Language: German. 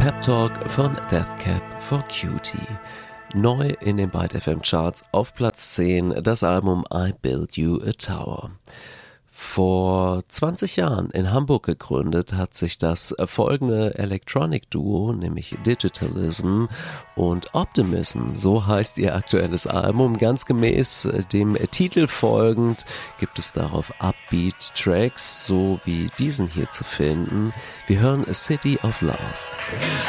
Pep Talk von Death Cab for Cutie. Neu in den Byte FM Charts auf Platz 10 das Album I Build You a Tower. Vor 20 Jahren in Hamburg gegründet hat sich das folgende Electronic-Duo, nämlich Digitalism und Optimism, so heißt ihr aktuelles Album. Ganz gemäß dem Titel folgend gibt es darauf Upbeat-Tracks, so wie diesen hier zu finden. Wir hören A City of Love.